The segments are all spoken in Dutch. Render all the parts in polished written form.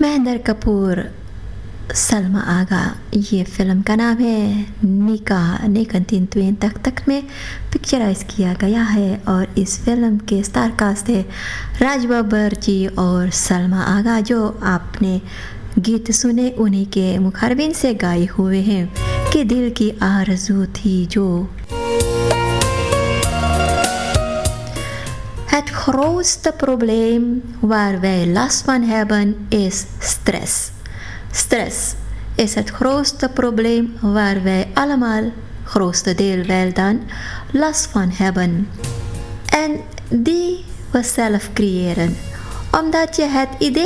महेंद्र कपूर, सलमा आगा, ये फिल्म का नाम है। निकाह 1923 तक में पिक्चराइज किया गया है और इस फिल्म के स्टार कास्ट है राज बब्बर जी और सलमा आगा। जो आपने गीत सुने उन्हीं के मुखारबिन से गाए हुए हैं कि दिल की आरज़ू थी जो। Het grootste probleem waar wij last van hebben is stress. Stress is het grootste probleem waar wij allemaal, grootste deel wel dan, last van hebben. En die we zelf creëren. Omdat je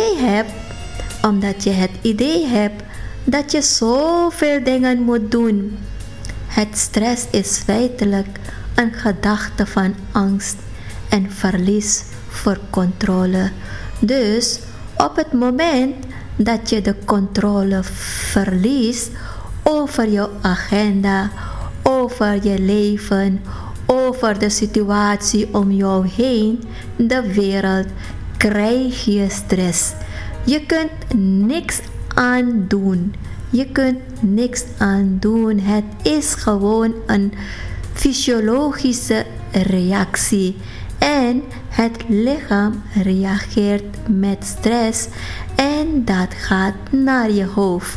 het idee hebt dat je zoveel dingen moet doen. Het stress is feitelijk een gedachte van angst en verlies voor controle. Dus op het moment dat je de controle verliest over je agenda, over je leven, over de situatie om jou heen, de wereld, krijg je stress. Je kunt niks aan doen. Je kunt niks aan doen. Het is gewoon een fysiologische reactie. En het lichaam reageert met stress en dat gaat naar je hoofd.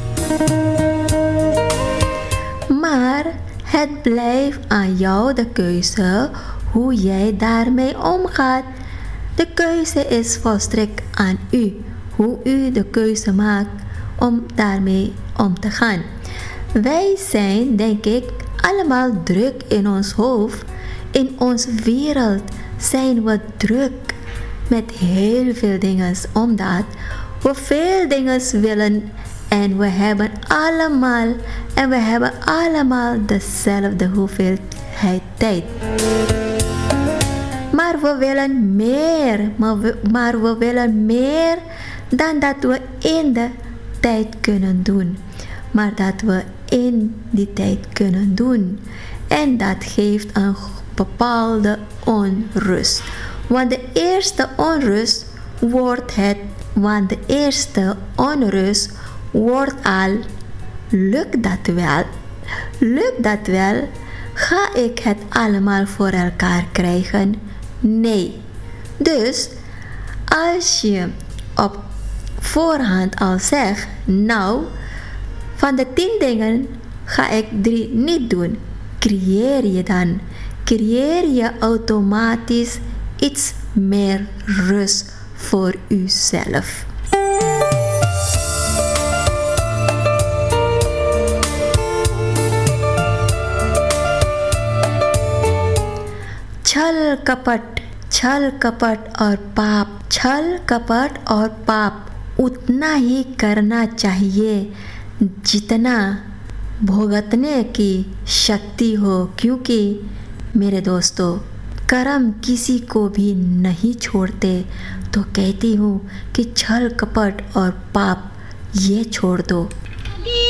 Maar het blijft aan jou de keuze hoe jij daarmee omgaat. De keuze is volstrekt aan u, hoe u de keuze maakt om daarmee om te gaan. Wij zijn, denk ik, allemaal druk in ons hoofd. In onze wereld zijn we druk met heel veel dingen, omdat we veel dingen willen en we hebben allemaal dezelfde hoeveelheid tijd. Maar we willen meer dan dat we in de tijd kunnen doen. Maar dat we in die tijd kunnen doen. En dat geeft een bepaalde onrust. Want de eerste onrust wordt al, lukt dat wel? Ga ik het allemaal voor elkaar krijgen? Nee. Dus als je op voorhand al zegt, nou, van de 10 dingen ga ik 3 niet doen. Creëer je automatisch iets meer rust voor uzelf. छल कपट और पाप उतना ही करना चाहिए जितना भुगतने की शक्ति हो, क्योंकि मेरे दोस्तों कर्म किसी को भी नहीं छोड़ते। तो कहती हूँ कि छल कपट और पाप ये छोड़ दो।